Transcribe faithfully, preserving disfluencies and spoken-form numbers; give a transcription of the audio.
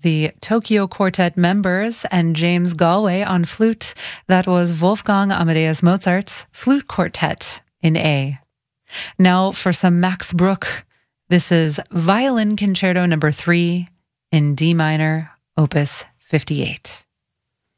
the Tokyo Quartet members and James Galway on flute. That was Wolfgang Amadeus Mozart's Flute Quartet in A. Now for some Max Bruch. This is Violin Concerto number three in D minor, opus fifty-eight.